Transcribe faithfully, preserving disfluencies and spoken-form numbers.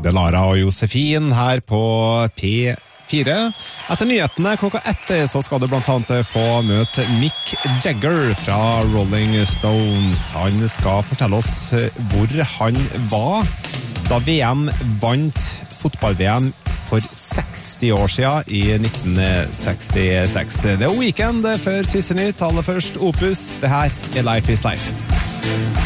Det er Lara og Josefin her på P fire. Etter nyhetene klokka ett så skal du blant annet få møte Mick Jagger fra Rolling Stones. Han skal fortelle oss hvor han var da V M vant fotball-V M for seksti år siden i nitten sekstiseks. Det er weekend før siste nytt. Aller først Opus. Det her er Life is Life.